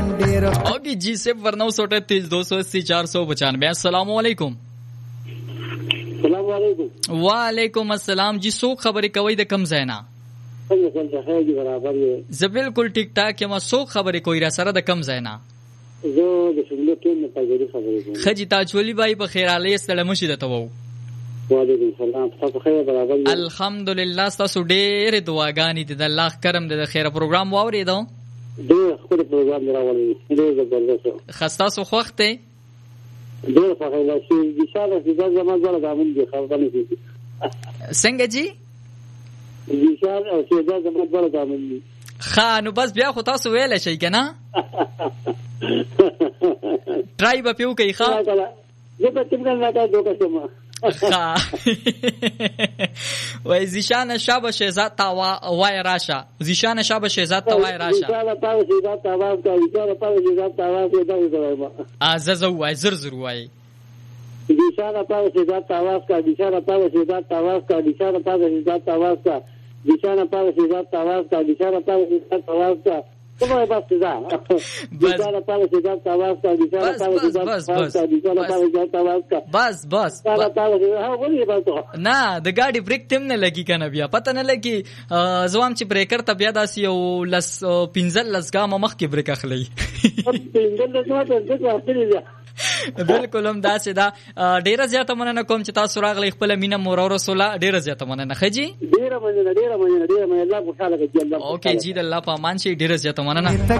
ओके जी से 938 अस्सलाम वालेकुम। वालेकुम अस्सलाम जी। सो खबरें कोई द कम ज़ैना ज बिल्कुल ठीक ठाक यमा। सो खबरें कोई रा सरा द कम ज़ैना खजी ताजवली भाई په خیر علي السلام شه دته وو। وعلیکم سلام تاسو خیر برابر یې؟ الحمدلله تاسو ډېر دعاګانې دي د الله کرم د خیر پروګرام واورېدو ډېر خپل پروګرام راولې ډېر زبردست خستا سو وخت ته ډېر خوښه ده چې د شاله د زما ځله غامن دي خبرونه دي څنګه جی د شاله او چې د زما ځله غامن دي خا نو بس بیا خو تاسو ویل شي کنه ټرای به پیو کوي خا زه په تمګل نه تا دوکه شم خا وای زیشان شابه شهزاد تا وای راشه زیشان شابه شهزاد تا وای راشه زیشان پاو شهزاد تا आवाज کا زیشان پاو شهزاد تا आवाज دا وایما زو وای زر وای زیشان پاو شهزاد تا आवाज کا زیشان پاو شهزاد تا आवाज کا زیشان پاو شهزاد تا आवाज کا زیشان پاو شهزاد تا आवाज کا زیشان پاو شهزاد تا आवाज کا ¿Cómo me vas a dar? بس نه د ګاډي بریک تم نه لګي کنه بیا پته نه لګي زوام چې بریکر ته بیا داسي یو لس 15 ګامه مخ کې بریک اخلي بالکل هم داسې دا ډیره زیاته مننه کوم چې تاسو راغلی خپل مینه مور او رسوله ډیره زیاته مننه خجی ډیره مننه الله خوشاله کړي الله اوکې جی د الله په امان شي ډیره زیاته مننه